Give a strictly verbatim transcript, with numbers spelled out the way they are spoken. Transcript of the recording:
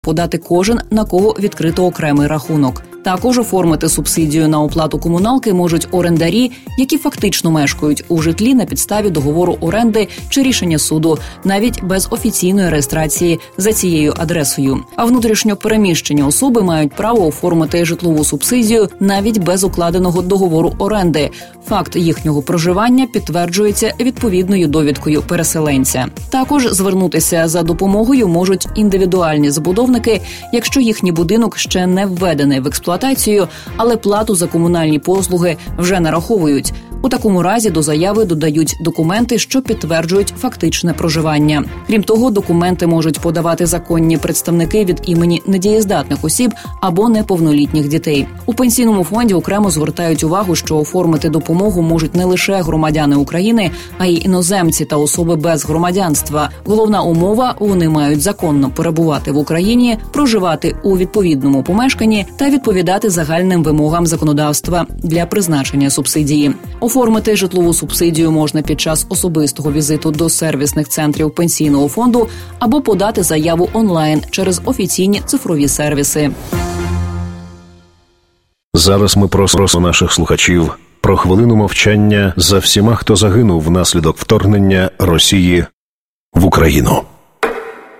подати кожен, на кого відкрито окремий рахунок. Також оформити субсидію на оплату комуналки можуть орендарі, які фактично мешкають у житлі на підставі договору оренди чи рішення суду, навіть без офіційної реєстрації за цією адресою. А внутрішньо переміщені особи мають право оформити житлову субсидію навіть без укладеного договору оренди. Факт їхнього проживання підтверджується відповідною довідкою переселенця. Також звернутися за допомогою можуть індивідуальні забудовники, якщо їхній будинок ще не введений в експлуатацію, але плату за комунальні послуги вже нараховують. У такому разі до заяви додають документи, що підтверджують фактичне проживання. Крім того, документи можуть подавати законні представники від імені недієздатних осіб або неповнолітніх дітей. У пенсійному фонді окремо звертають увагу, що оформити допомогу можуть не лише громадяни України, а й іноземці та особи без громадянства. Головна умова – вони мають законно перебувати в Україні, проживати у відповідному помешканні та відповідати загальним вимогам законодавства для призначення субсидії. Оформити житлову субсидію можна під час особистого візиту до сервісних центрів пенсійного фонду або подати заяву онлайн через офіційні цифрові сервіси. Зараз ми просимо наших слухачів про хвилину мовчання за всіма, хто загинув внаслідок вторгнення Росії в Україну.